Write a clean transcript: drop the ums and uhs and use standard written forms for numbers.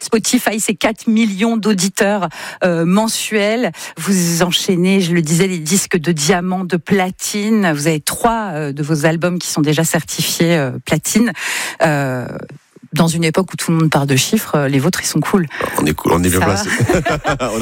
Spotify, c'est 4 millions d'auditeurs mensuels. Vous enchaînez, je le disais, les disques de diamant, de platine. Vous avez 3 de vos albums qui sont déjà certifiés platine. Dans une époque où tout le monde parle de chiffres, les vôtres, ils sont cool. On est cool, on est bien placés.